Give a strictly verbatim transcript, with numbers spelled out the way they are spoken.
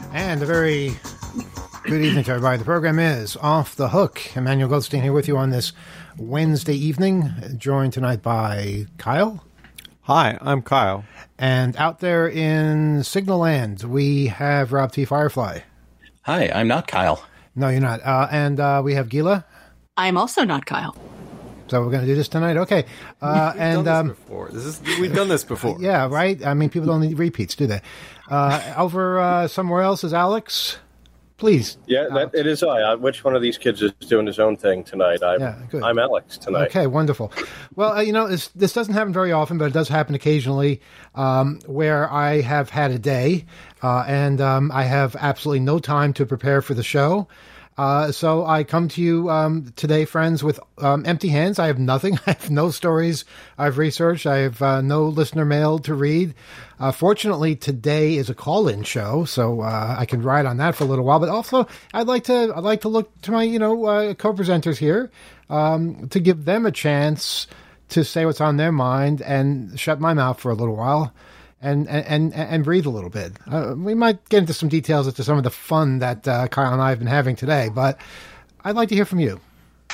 And a very good evening to everybody. The program is Off the Hook. Emmanuel Goldstein here with you on this Wednesday evening, joined tonight by Kyle. Hi, I'm Kyle. And out there in Signal Land, we have Rob T. Firefly. Hi, I'm not Kyle. No, you're not. Uh, and uh, we have Gila. I'm also not Kyle. So we're going to do this tonight? Okay. Uh, we've and done um, this before. This is, we've done this before. Yeah, right? I mean, people don't need repeats, do they? Uh, over uh, somewhere else is Alex. Please. Yeah, that, it is I. Which one of these kids is doing his own thing tonight? I'm, yeah, good. I'm Alex tonight. Okay, wonderful. Well, uh, you know, this, this doesn't happen very often, but it does happen occasionally um, where I have had a day uh, and um, I have absolutely no time to prepare for the show. Uh, so I come to you um, today, friends, with um, empty hands. I have nothing. I have no stories I've researched. I have uh, no listener mail to read. Uh, fortunately, today is a call-in show, so uh, I can ride on that for a little while. But also, I'd like to I'd like to look to my you know uh, co-presenters here um, to give them a chance to say what's on their mind and shut my mouth for a little while. And, and and breathe a little bit. Uh, we might get into some details as to some of the fun that uh, Kyle and I have been having today, but I'd like to hear from you.